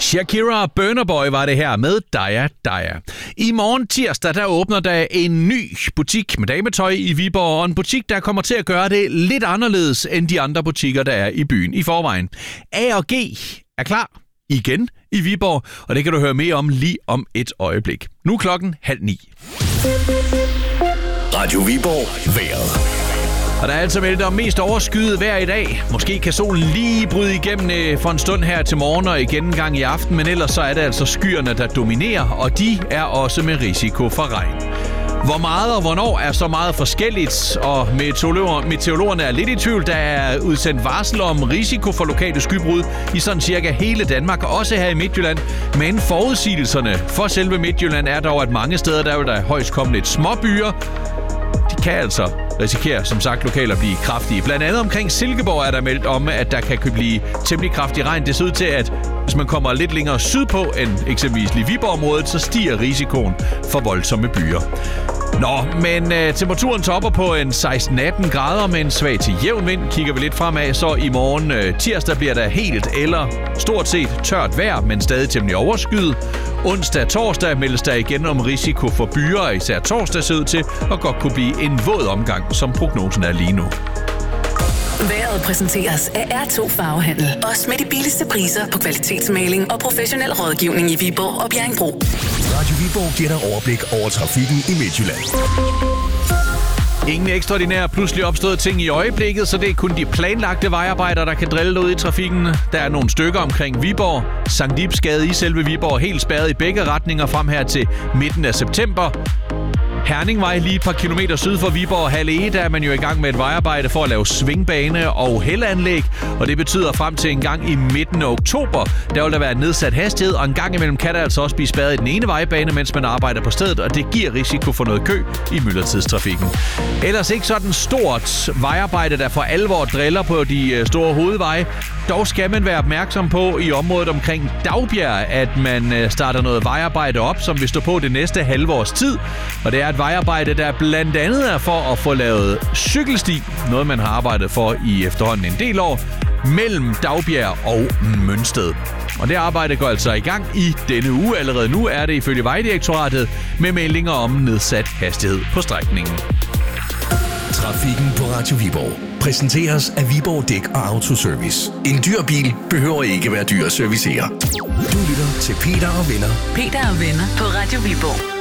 Shakira og Burna Boy var det her med Daya Daya. I morgen tirsdag, der åbner der en ny butik med dametøj i Viborg, og en butik, der kommer til at gøre det lidt anderledes end de andre butikker, der er i byen i forvejen. A&G er klar igen i Viborg, og det kan du høre mere om lige om et øjeblik. Nu er klokken 8:30. Radio Viborg vejret. Og der er altså meldt om mest overskyet vejr i dag. Måske kan solen lige bryde igennem for en stund her til morgen og igen en gang i aften, men ellers så er det altså skyerne, der dominerer, og de er også med risiko for regn. Hvor meget og hvornår er så meget forskelligt, og meteorologerne er lidt i tvivl. Der er udsendt varsel om risiko for lokale skybrud i sådan cirka hele Danmark, også her i Midtjylland. Men forudsigelserne for selve Midtjylland er dog, at mange steder der vil der højst komme lidt småbyer. De kan altså risikere, som sagt, lokalt at blive kraftige. Blandt andet omkring Silkeborg er der meldt om, at der kan blive temmelig kraftig regn. Det ser ud til, at hvis man kommer lidt længere sydpå end eksempelvis i Viborg-området, så stiger risikoen for voldsomme byer. Nå, men temperaturen topper på en 16-18 grader med en svag til jævn vind. Kigger vi lidt fremad, så i morgen tirsdag bliver der helt eller stort set tørt vejr, men stadig temmelig overskyet. Onsdag og torsdag meldes der igen om risiko for byer, især torsdag ser ud til at godt kunne blive en våd omgang, som prognosen er lige nu. Vejret præsenteres af R2 Farvehandel. Også med de billigste priser på kvalitetsmaling og professionel rådgivning i Viborg og Bjerringbro. Radio Viborg giver dig overblik over trafikken i Midtjylland. Ingen ekstraordinære pludselig opståede ting i øjeblikket, så det er kun de planlagte vejarbejder, der kan drille ud i trafikken. Der er nogle stykker omkring Viborg. Sankt Ibsgade i selve Viborg helt spærret i begge retninger frem her til midten af september. Herningvej lige et par kilometer syd for Viborg Hallee, der er man jo i gang med et vejarbejde for at lave svingbane og hældeanlæg, og det betyder frem til en gang i midten af oktober, der vil der være nedsat hastighed, og en gang imellem kan der altså også blive spærret i den ene vejbane, mens man arbejder på stedet, og det giver risiko for noget kø i myldretidstrafikken. Ellers ikke sådan stort vejarbejde, der for alvor driller på de store hovedveje. Dog skal man være opmærksom på i området omkring Dagbjerg, at man starter noget vejarbejde op, som vil stå på det næste halve års tid. Og det er et vejarbejde, der blandt andet er for at få lavet cykelsti, noget man har arbejdet for i efterhånden en del år, mellem Dagbjerg og Mønsted. Og det arbejde går altså i gang i denne uge. Allerede nu er det ifølge Vejdirektoratet med meldinger om nedsat hastighed på strækningen. Trafikken på Radio Viborg præsenteres af Viborg Dæk og Autoservice. En dyr bil behøver ikke være dyr at servicere. Du lytter til Peter og Venner. Peter og Venner på Radio Viborg.